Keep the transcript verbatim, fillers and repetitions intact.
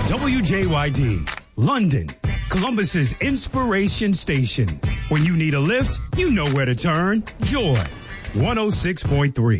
W J Y D, London, Columbus's inspiration station. When you need a lift, you know where to turn. Joy, one oh six point three.